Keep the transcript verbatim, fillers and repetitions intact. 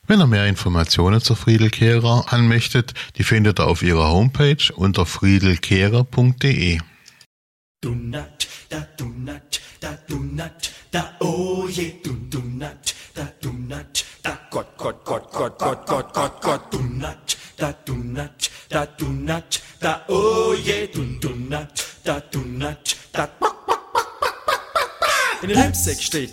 Wenn ihr mehr Informationen zur Friedelkehrer haben möchtet, die findet ihr auf ihrer Homepage unter friedelkehrer punkt de. Dunat, da dunat, da dunat, da oh je, dun dunat, da dunat, da Gott, Gott, Gott, Gott, Gott, Gott, Gott, Gott, dunat, da dunat, da dunat, da oh je, dun dunat, da dunat, da. In den Hemsäck steht